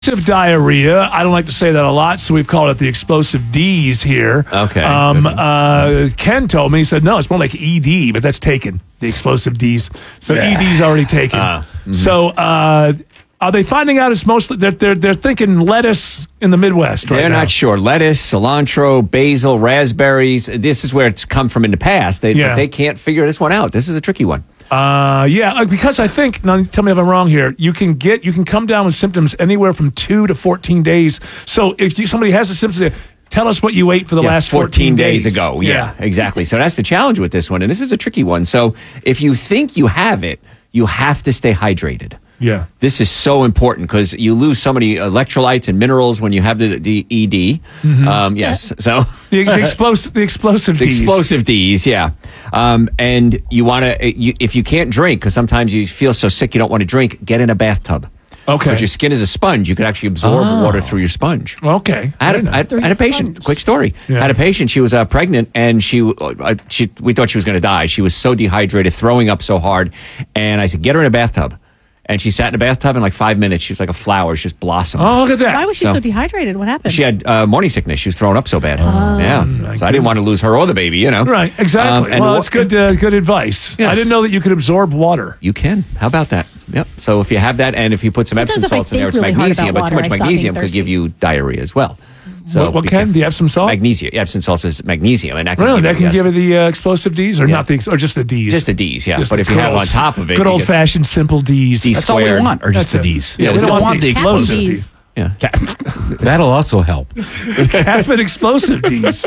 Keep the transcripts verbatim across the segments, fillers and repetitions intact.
Explosive diarrhea. I don't like to say that a lot, so we've called it the explosive D's here. Okay. Um, uh, Ken told me, he said, no, it's more like E D, but that's taken, the explosive D's. So Yeah. E D's already taken. Uh, mm-hmm. So uh, are they finding out it's mostly, they're, they're, they're thinking lettuce in the Midwest right They're now? not sure. Lettuce, cilantro, basil, raspberries. This is where it's come from in the past. They, Yeah. they can't figure this one out. This is a tricky one. Uh, yeah, uh, because I think, now tell me if I'm wrong here, you can get, you can come down with symptoms anywhere from two to fourteen days. So if you, somebody has the symptoms, tell us what you ate for the Yeah, last fourteen, days days ago. Yeah, exactly. So that's the challenge with this one. And this is a tricky one. So if you think you have it, you have to stay hydrated. Yeah. This is so important because you lose so many electrolytes and minerals when you have the, the E D. Mm-hmm. Um, yes. So The, the, explos- the explosive the D's. explosive D's, yeah. Um, and you want to, you, if you can't drink, because sometimes you feel so sick you don't want to drink, get in a bathtub. Okay. Because your skin is a sponge. You can actually absorb water through your sponge. Okay. I had, Very a, I, had, I had a patient. sponge. Quick story. Yeah. I had a patient. She was uh, pregnant, and she, uh, she, we thought she was going to die. She was so dehydrated, throwing up so hard. And I said, "Get her in a bathtub." And she sat in a bathtub in like five minutes. She was like a flower. She just blossomed. Oh, look at that. Why was she So- so, dehydrated? What happened? She had uh, morning sickness. She was throwing up so bad. yeah. my So I didn't want to lose her or the baby. You know. Right, exactly. Um, and well, wha- that's good uh, good advice. Yes. I didn't know that you could absorb water. You can. How about that? Yep. So if you have that, and if you put some Sometimes Epsom if I salts in there, it's think really hard magnesium. about But too water, much I stop magnesium being could give thirsty. you diarrhea as well. So what what be can? careful. Do you have some salt? Magnesium. Epsom salts is magnesium, and that can Really? give That you, can yes. give it the uh, explosive D's or Yeah. not the, or just the D's? Just the D's, yeah. Just But the if you good have old- on top of it, Good you old get- fashioned simple D's. D That's all we squared. want, or just That's the it. D's. Yeah, we we don't don't want want the Capital explosive D's. D's. Yeah. That'll also help. Half an explosive D's.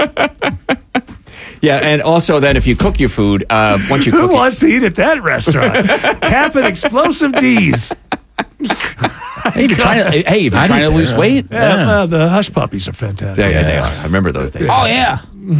Yeah, and also then if you cook your food, uh, once you Who cook it, wants to eat at that restaurant? Cap and explosive D's. Hey, if you're trying to, hey, if you're I'd trying eat to lose there. weight, Yeah, yeah. uh, the hush puppies are fantastic. yeah, yeah, they are. I remember those days. Oh yeah.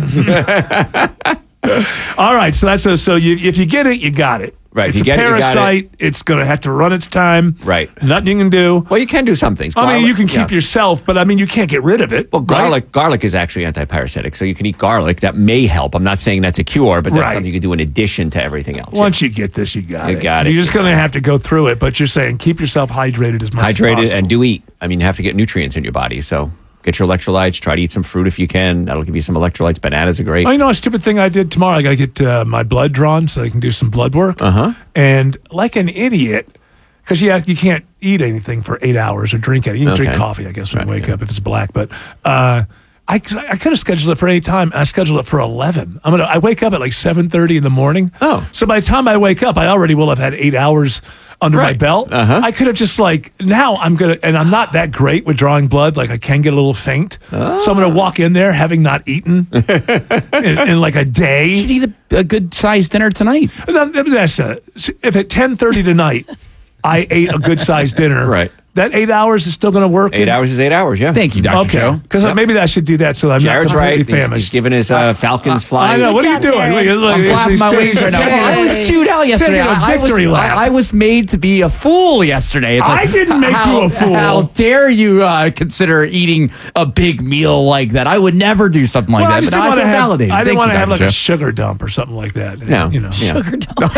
All right, so that's a, so you, if you get it, you got it. Right, It's if you a get it, you got it. parasite. It's going to have to run its time. Right. Nothing you can do. Well, you can do some things. I mean, Garlic- you can keep yeah. yourself, but I mean, you can't get rid of it. Well, right? garlic garlic is actually anti-parasitic, so you can eat garlic. That may help. I'm not saying that's a cure, but that's Right. something you can do in addition to everything else. Once you get this, you got You it. got it. You're just going to have to go through it, but you're saying keep yourself hydrated as much as Hydrated possible. and do eat. I mean, you have to get nutrients in your body, so get your electrolytes. Try to eat some fruit if you can. That'll give you some electrolytes. Bananas are great. Oh, you know, a stupid thing I did tomorrow. I got to get uh, my blood drawn so I can do some blood work. Uh huh. And like an idiot, because yeah, you can't eat anything for eight hours or drink it. You can drink Okay. coffee, I guess, when Right, you wake yeah. up if it's black. But uh, I, I could have scheduled it for any time. I scheduled it for eleven. I'm gonna. I wake up at like seven thirty in the morning. Oh. So by the time I wake up, I already will have had eight hours under my Right. belt. Uh-huh. I could have just like now I'm gonna, and I'm not that great with drawing blood. Like I can get a little faint. Oh. So I'm gonna walk in there having not eaten in, in like a day. You should eat a, a good sized dinner tonight. No, That's uh, if at ten thirty tonight I ate a good sized dinner. Right. That eight hours is still going to work. Eight hours is eight hours. Yeah. Thank you, Doctor Okay. Joe. Because Yep. maybe I should do that so that I'm Jared's not right. completely He's, famished. he's giving his uh, Falcons I flying. know. What are you Good job, doing? Jared. Look, look, I'm it's- flapping he's my taking- wings right now. taking Well, I a- was chewed out yesterday. taking a I, I was, victory lap. I, I was made to be a fool yesterday. It's I like, didn't make how, you a fool. How dare you uh, consider eating a big meal like that? I would never do something like Well, that. I just but didn't now want I to feel have. validated. I didn't Thank want to you, have like Doctor a Joe. sugar dump or something like that. No. You know. Yeah. Sugar dump.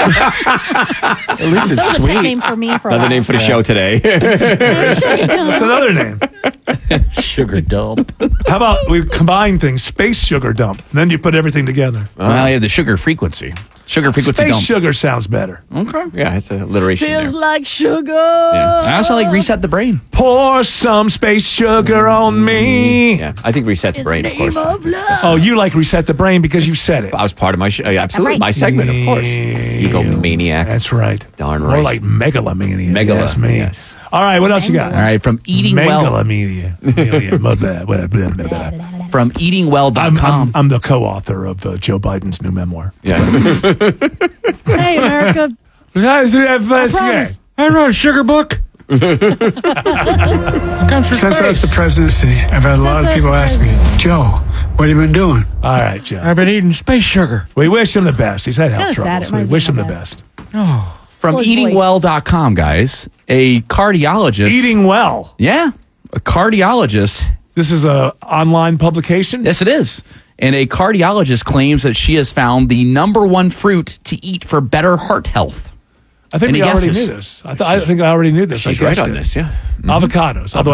At least it's That's a sweet. name for me for a Another while. name for the show today. Sugar dump. That's another name. Sugar dump. How about we combine things? Space sugar dump. And then you put everything together. Well, you have the sugar frequency. Sugar frequency Space dump. sugar sounds better. Okay. yeah, it's alliteration Feels there. like sugar. I also like reset the brain. Pour some space sugar on me. Yeah, I think reset the brain, of course. Oh, you like reset the brain because you said it. I was part of my show. Absolutely, Right. my segment, of course. Egomaniac. That's right. Darn More right. like megalomania. Megala, Yes, me. yes. All right, what else you got? All right, from eating well. Megalomania. Megalia. Blah, blah, blah, blah, blah, blah. From eating well dot I'm, com. I'm, I'm the co-author of uh, Joe Biden's new memoir. Yeah. Hey, America. Guys, do that first promise. I wrote a sugar book. Comes from Since I left the space. presidency, I've had a lot of people ask me, Joe, what have you been doing? All right, Joe. I've been eating space sugar. We wish him the best. He's had health Kinda sad. troubles. It We reminds me wish of him the my dad. best. From Full his eating voice. well dot com, guys. A cardiologist. Eating well. Yeah. A cardiologist. This is a online publication. Yes, it is. And a cardiologist claims that she has found the number one fruit to eat for better heart health. I think Any we already guesses? knew this. I, th- I think I already knew this. I She's right guessed on it. this, yeah. Avocados. Although